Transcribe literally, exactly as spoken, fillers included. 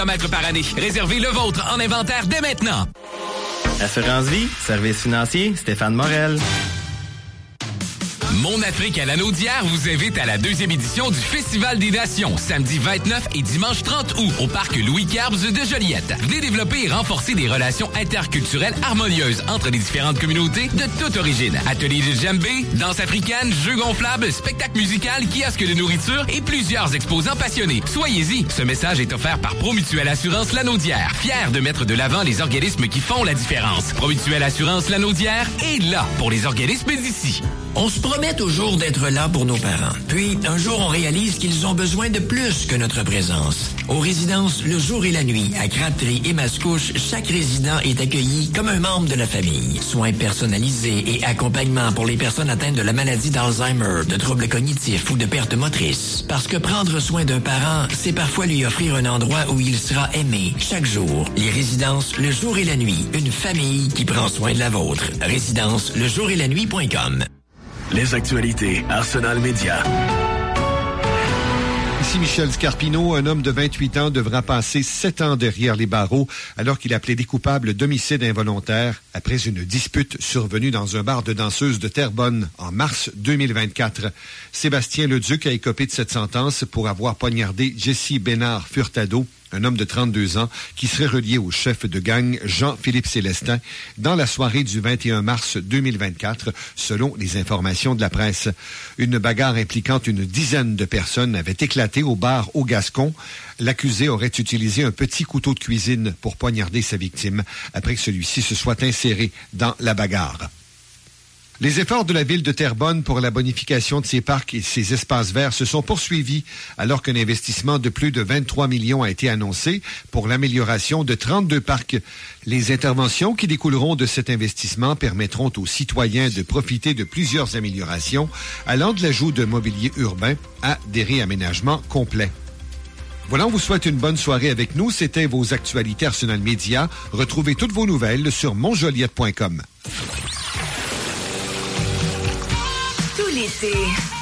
par année. Réservez le vôtre en inventaire dès maintenant. Assurance Vie, service financier, Stéphane Morel. Mon Afrique à l'Anaudière vous invite à la deuxième édition du Festival des Nations, samedi vingt-neuf et dimanche trente août, au parc Louis-Querbes de Joliette. Venez développer et renforcer des relations interculturelles harmonieuses entre les différentes communautés de toute origine. Ateliers de djembé, danse africaine, jeux gonflables, spectacle musical, kiosque de nourriture et plusieurs exposants passionnés. Soyez-y. Ce message est offert par Promutuelle Assurance Lanaudière, fier de mettre de l'avant les organismes qui font la différence. Promutuelle Assurance Lanaudière est là pour les organismes d'ici. On se promet toujours d'être là pour nos parents. Puis, un jour, on réalise qu'ils ont besoin de plus que notre présence. Aux résidences Le Jour et la Nuit, à Crabtree et Mascouche, chaque résident est accueilli comme un membre de la famille. Soins personnalisés et accompagnement pour les personnes atteintes de la maladie d'Alzheimer, de troubles cognitifs ou de perte motrice. Parce que prendre soin d'un parent, c'est parfois lui offrir un endroit où il sera aimé chaque jour. Les résidences Le Jour et la Nuit, une famille qui prend soin de la vôtre. Résidence le jour et la nuit point com. Les actualités Arsenal Média. Ici Michel Scarpino, un homme de vingt-huit ans devra passer sept ans derrière les barreaux alors qu'il a plaidé coupable d'homicide involontaire après une dispute survenue dans un bar de danseuses de Terrebonne en mars deux mille vingt-quatre. Sébastien Leduc a écopé de cette sentence pour avoir poignardé Jesse Bénard Furtado, un homme de trente-deux ans qui serait relié au chef de gang Jean-Philippe Célestin dans la soirée du vingt et un mars deux mille vingt-quatre, selon les informations de la presse. Une bagarre impliquant une dizaine de personnes avait éclaté au bar au Gascon. L'accusé aurait utilisé un petit couteau de cuisine pour poignarder sa victime après que celui-ci se soit inséré dans la bagarre. Les efforts de la ville de Terrebonne pour la bonification de ses parcs et ses espaces verts se sont poursuivis alors qu'un investissement de plus de vingt-trois millions a été annoncé pour l'amélioration de trente-deux parcs. Les interventions qui découleront de cet investissement permettront aux citoyens de profiter de plusieurs améliorations allant de l'ajout de mobilier urbain à des réaménagements complets. Voilà, on vous souhaite une bonne soirée avec nous. C'était vos actualités Arsenal Média. Retrouvez toutes vos nouvelles sur mon joliette point com. Tout l'été,